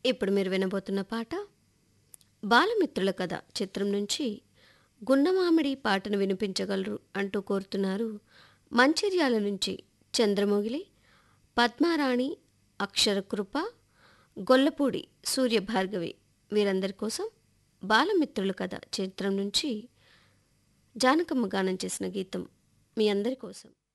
ఇప్పుడు మీరు వినబోతున్న పాట బాలమిత్రుల కథ చిత్రం నుంచి గున్నమామిడి పాటను వినిపించగలరు అంటూ కోరుతున్నారు మంచిర్యాల నుంచి చంద్రమొగిలి, పద్మారాణి, అక్షరకృప, గొల్లపూడి సూర్యభార్గవి. వీరందరి కోసం బాలమిత్రుల కథ చిత్రం నుంచి జానకమ్మ గానం చేసిన గీతం మీ అందరి కోసం.